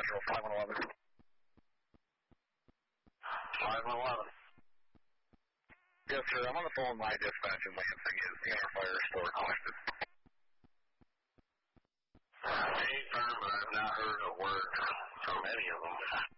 Central 5111. 5111. Yes, sir. I'm on the phone with my dispatch in Lansing. Is CNR Fire still requested? Hey, sir, but I've not heard a word from any of them.